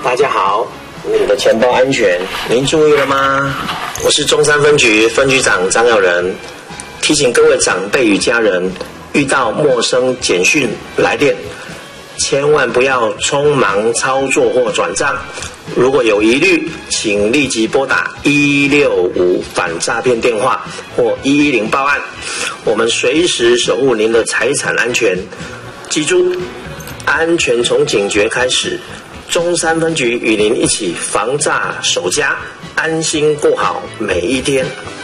大家好，你的钱包安全，您注意了吗？我是中山分局分局长张耀仁，提醒各位长辈与家人，遇到陌生简讯来电，千万不要匆忙操作或转账。如果有疑虑，请立即拨打165反诈骗电话或110报案，我们随时守护您的财产安全。记住，安全从警觉开始。中山分局与您一起防诈守家，安心过好每一天。